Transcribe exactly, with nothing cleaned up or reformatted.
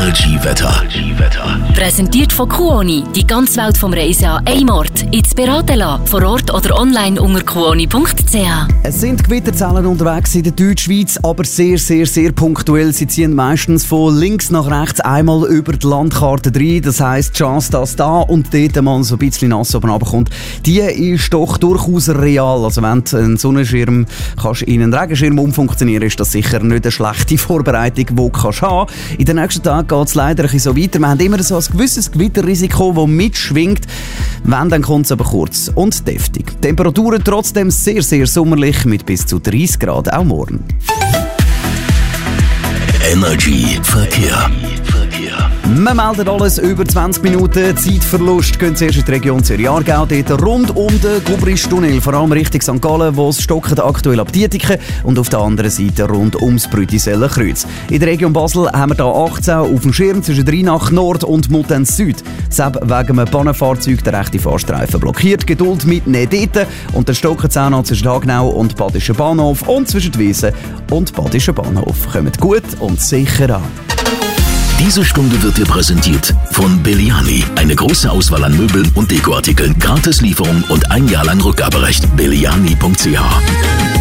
Energy-Wetter. Präsentiert von Kuoni. Die ganze Welt vom Reisen an einem Ort. Jetzt beraten lassen. Vor Ort oder online unter kuoni punkt c h. Es sind Gewitterzellen unterwegs in der Deutschschweiz, aber sehr, sehr, sehr punktuell. Sie ziehen meistens von links nach rechts einmal über die Landkarte rein. Das heisst, die Chance, dass da und dort mal so ein bisschen nass oben runterkommt, die ist doch durchaus real. Also wenn du einen Sonnenschirm kannst in einen Regenschirm umfunktionieren, ist das sicher nicht eine schlechte Vorbereitung, die du kannst haben. In den nächsten Tagen geht es leider ein bisschen so weiter. Wir haben immer so ein gewisses Gewitterrisiko, das mitschwingt. Wenn, dann kommt es aber kurz und deftig. Temperaturen trotzdem sehr, sehr sommerlich mit bis zu dreißig Grad, auch morgen. Energy Verkehr. Man meldet alles über zwanzig Minuten. Zeitverlust gehen zuerst in die Region Zürich-Aargau, dort rund um den Gubristunnel, vor allem Richtung Sankt Gallen, wo es stockt aktuell ab Dietiken, und auf der anderen Seite rund ums Brütiseller Kreuz. In der Region Basel haben wir hier achtzehn auf dem Schirm zwischen Rheinach Nord und Muttenz Süd. Selbst wegen einem Pannenfahrzeug der rechte Fahrstreifen blockiert. Geduld mitnehmen dort. Und dann stockt es auch noch zwischen Hagenau und Badischen Bahnhof und zwischen Wiesen und Badischen Bahnhof. Kommt gut und sicher an. Diese Stunde wird dir präsentiert von Belliani. Eine große Auswahl an Möbeln und Dekoartikeln, Gratislieferung und ein Jahr lang Rückgaberecht. belliani punkt c h.